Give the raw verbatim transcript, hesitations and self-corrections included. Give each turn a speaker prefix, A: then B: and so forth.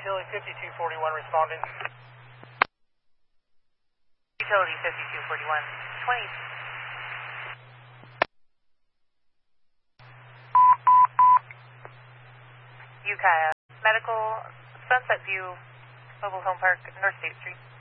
A: Utility fifty-two forty-one responding.
B: Utility fifty-two forty-one, twenty. Ukiah Medical, Sunset View, Mobile Home Park, North State Street.